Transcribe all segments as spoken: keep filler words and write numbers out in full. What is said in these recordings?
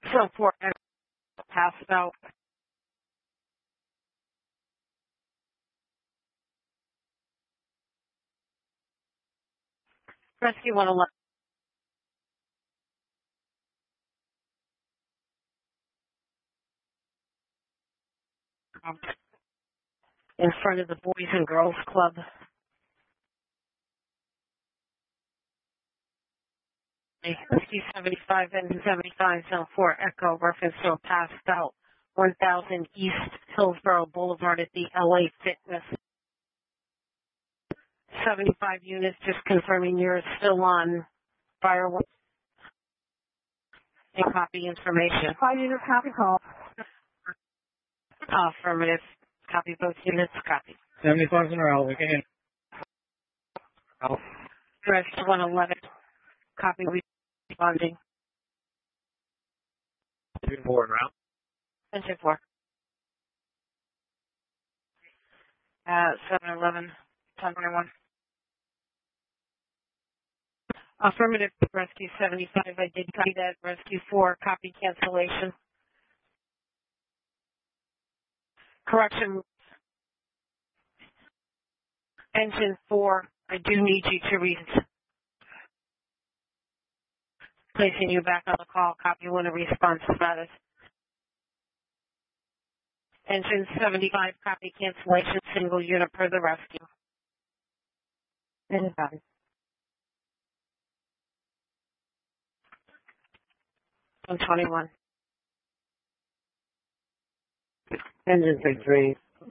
So for passed out. Rescue one eleven. In front of the Boys and Girls Club. Rescue seventy-five and seventy-five, zone four, Echo, reference to a passed out, one thousand East Hillsborough Boulevard at the L A Fitness. seventy-five units, just confirming you're still on fireworks and copy information. Five unit copy call. Affirmative. Copy both units. Copy. seventy-five in a row. We can hear. Oh. Rescue one eleven. Copy. Responding. Two four in route. And two four. Uh, seven eleven. ten twenty-one. Affirmative. Rescue seventy-five. I did copy that. Rescue four. Copy cancellation. Correction. Engine four. I do need you to read. Placing you back on the call. Copy when a response status. Engine seventy-five. Copy cancellation. Single unit per the rescue. And copy. one twenty-one. Engine six three.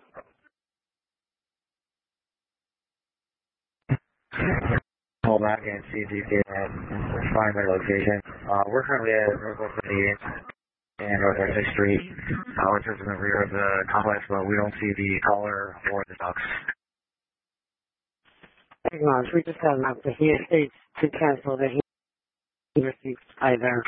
Hold back and see if you can uh, find my location. Uh, we're currently at Northwest seventy-eighth and Northwest sixth Street. Uh, we're just in the rear of the complex, but we don't see the caller or the ducks. Acknowledge. We just got an up to here to cancel the he received either.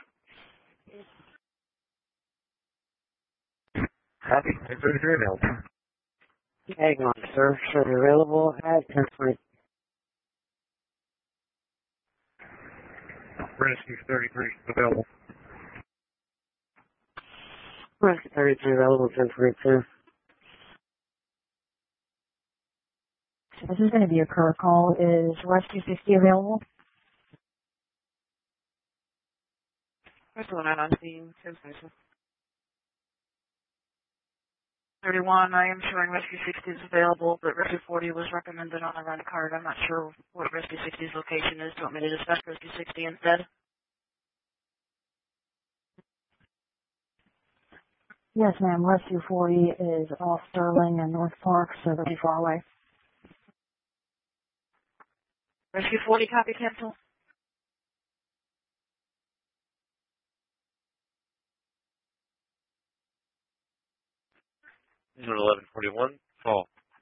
Copy. ten thirty-three available. Acknowledge, sir. Should be available at ten twenty. Rescue thirty-three available. Rescue thirty-three available, ten twenty-two. So this is going to be a current call. Is Rescue fifty available? What's going on on scene? thirty-one, I am showing Rescue sixty is available, but Rescue forty was recommended on a run card. I'm not sure what Rescue sixty's location is. Do you want me to discuss Rescue sixty instead? Yes, ma'am. Rescue forty is off Sterling and North Park, so they're pretty far away. Rescue forty, copy cancel. eleven forty-one, fall.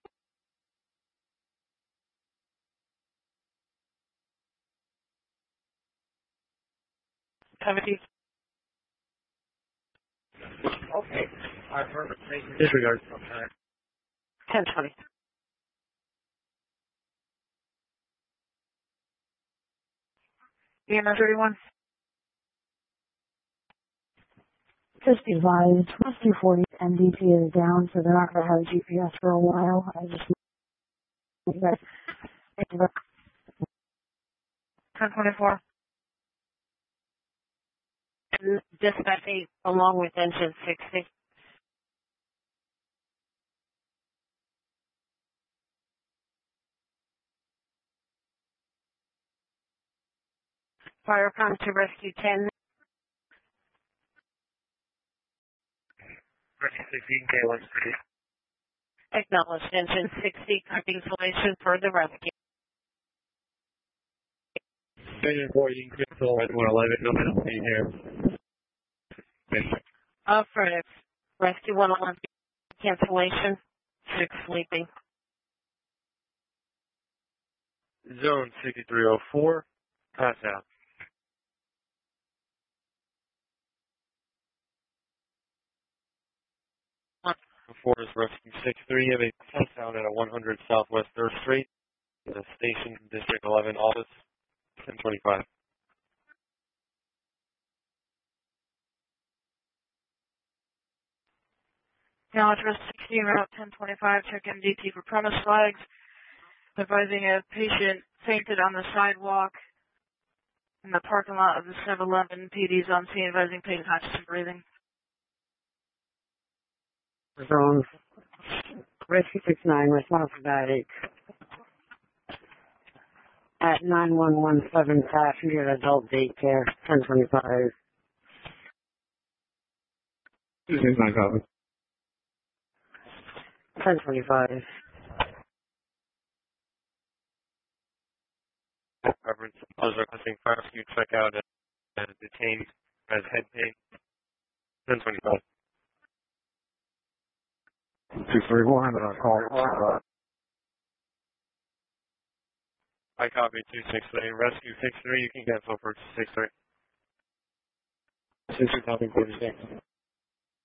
seventy. Okay. All right, perfect. Disregard. ten twenty. E M S thirty-one. Just be advised, Rescue forty's M D P is down, so they're not going to have a G P S for a while. I just need that. ten twenty-four. And dispatch eight along with engine sixty. Firecom to Rescue ten. Rescue sixteen, K one sixty. Acknowledged engine sixty. Copy installation for the rescue. Engine four, you can cancel at one eleven, no penalty here. Affirmative. Rescue one eleven. Cancellation. Six sleeping. Zone sixty-three oh four, pass out. Four is Rescue six three, you have a pass out at a one hundred Southwest third Street, the station District eleven office, ten twenty-five. Now address sixteen, route ten twenty-five, check M D T for premise flags. Advising a patient fainted on the sidewalk in the parking lot of the seven eleven. P D's on scene, advising patient conscious and breathing. Zone. Rescue six nine, response to that eight. At nine one one seven, passenger adult daycare, ten twenty-five. two six nine copy. ten twenty-five. Reverend, I was requesting fire rescue check out and detained as head pain. ten twenty-five. two three one, uh, call. Uh, I copy two six three. Rescue six three, you can cancel for six three. six three copy forty-six.